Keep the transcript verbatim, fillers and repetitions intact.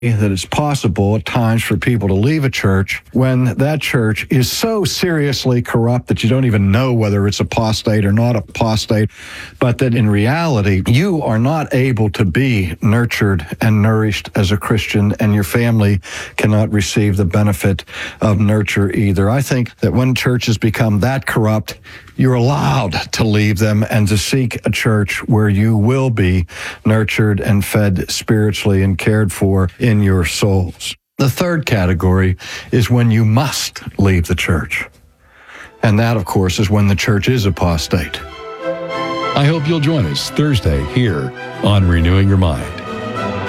that it's possible at times for people to leave a church when that church is so seriously corrupt that you don't even know whether it's apostate or not apostate, but that in reality, you are not able to be nurtured and nourished as a Christian, and your family cannot receive the benefit of nurture either. I think that when churches become that corrupt, you're allowed to leave them and to seek a church where you will be nurtured and fed spiritually and cared for in your souls. The third category is when you must leave the church. And that, of course, is when the church is apostate. I hope you'll join us Thursday here on Renewing Your Mind.